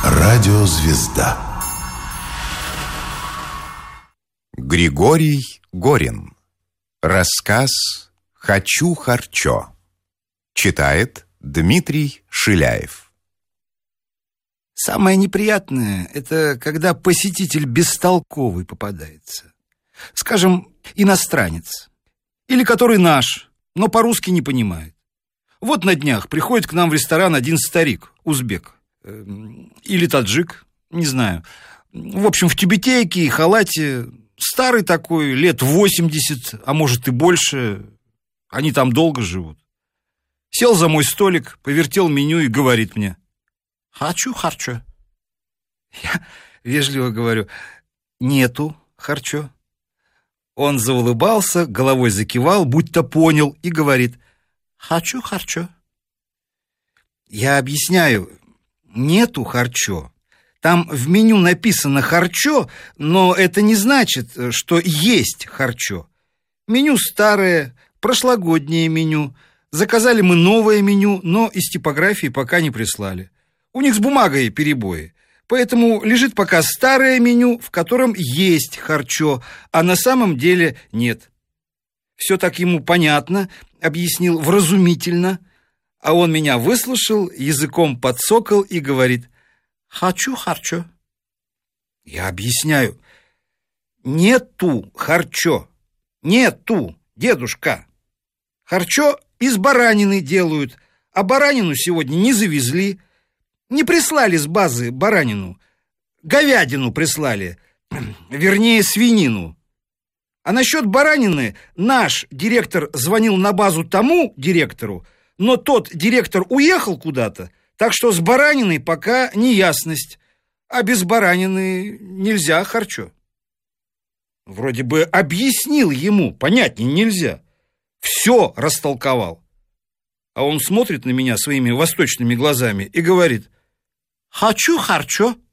Радиозвезда. Григорий Горин. Рассказ «Хочу харчо». Читает Дмитрий Шиляев. Самое неприятное – это когда посетитель бестолковый попадается. Скажем, иностранец. Или который наш, но по-русски не понимает. Вот на днях приходит к нам в ресторан один старик, узбек. Или таджик, не знаю. В общем, в тюбетейке и халате. Старый такой, лет 80, а может и больше. Они там долго живут. Сел за мой столик, повертел меню и говорит мне: «Хочу харчо». Я вежливо говорю: «Нету харчо». Он заулыбался, головой закивал, будто понял, и говорит: «Хочу харчо». Я объясняю: «Нету харчо. Там в меню написано харчо, но это не значит, что есть харчо. Меню старое, прошлогоднее меню. Заказали мы новое меню, но из типографии пока не прислали. У них с бумагой перебои. Поэтому лежит пока старое меню, в котором есть харчо, а на самом деле нет». Все так ему понятно, объяснил вразумительно, а он меня выслушал, языком подсокал и говорит: «Хочу харчо». Я объясняю: «Нету харчо. Нету, дедушка. Харчо из баранины делают, а баранину сегодня не завезли. Не прислали с базы баранину. Говядину прислали, вернее, свинину. А насчет баранины наш директор звонил на базу тому директору, но тот директор уехал куда-то, так что с бараниной пока неясность, а без баранины нельзя харчо». Вроде бы объяснил ему, понятнее нельзя. Все растолковал. А он смотрит на меня своими восточными глазами и говорит: «Хочу харчо».